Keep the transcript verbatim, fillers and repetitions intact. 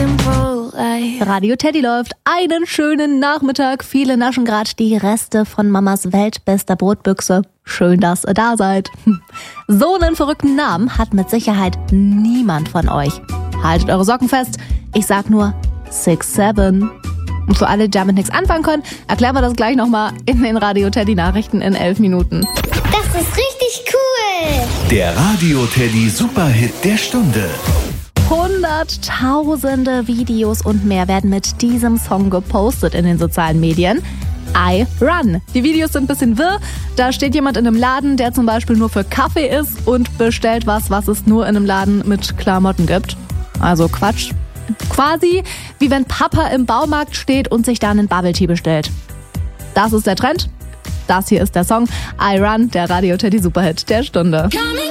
simple life. Radio Teddy läuft. Einen schönen Nachmittag. Viele naschen gerade die Reste von Mamas weltbester Brotbüchse. Schön, dass ihr da seid. So einen verrückten Namen hat mit Sicherheit niemand von euch. Haltet eure Socken fest. Ich sag nur six seven. Und für alle, die damit nichts anfangen können, erklären wir das gleich nochmal in den Radio Teddy Nachrichten in elf Minuten. Das ist richtig cool. Der Radio Teddy Superhit der Stunde. Hunderttausende Videos und mehr werden mit diesem Song gepostet in den sozialen Medien. I Run. Die Videos sind ein bisschen wirr. Da steht jemand in einem Laden, der zum Beispiel nur für Kaffee ist und bestellt was, was es nur in einem Laden mit Klamotten gibt. Also Quatsch. Quasi wie wenn Papa im Baumarkt steht und sich da einen Bubble Tea bestellt. Das ist der Trend. Das hier ist der Song I Run, der Radio Teddy Superhit der Stunde. Coming